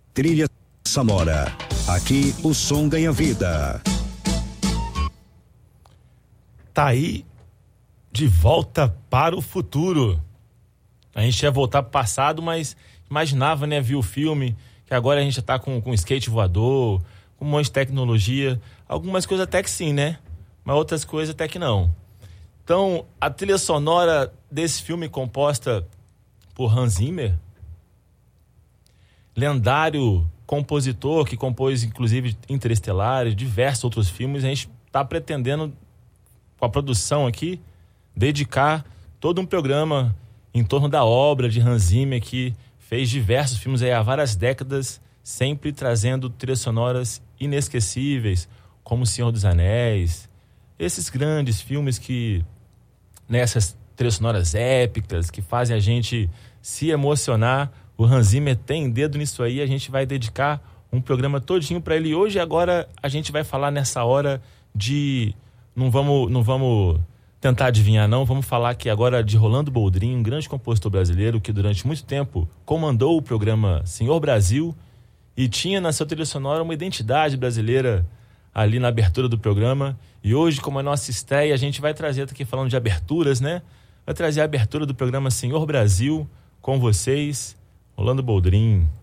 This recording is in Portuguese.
Trilha sonora. Aqui o som ganha vida. Tá aí de volta para o futuro. A gente ia voltar pro passado, mas imaginava, né, viu o filme, que agora a gente já tá com skate voador, com um monte de tecnologia. Algumas coisas até que sim, né? Mas outras coisas até que não. Então, a trilha sonora desse filme composta por Hans Zimmer, lendário compositor que compôs inclusive Interestelar e diversos outros filmes, a gente está pretendendo, com a produção aqui, dedicar todo um programa em torno da obra de Hans Zimmer, que fez diversos filmes aí há várias décadas, sempre trazendo trilhas sonoras inesquecíveis, como O Senhor dos Anéis, esses grandes filmes que, nessas trilhas sonoras épicas, que fazem a gente se emocionar. O Hans Zimmer tem dedo nisso aí, a gente vai dedicar um programa todinho para ele. Hoje, agora, a gente vai falar nessa hora de... Não vamos tentar adivinhar, não. Vamos falar aqui agora de Rolando Boldrin, um grande compositor brasileiro que durante muito tempo comandou o programa Senhor Brasil e tinha na sua trilha sonora uma identidade brasileira ali na abertura do programa. E hoje, como a nossa estreia, a gente vai trazer, aqui falando de aberturas, né? Vai trazer a abertura do programa Senhor Brasil com vocês, Rolando Boldrin.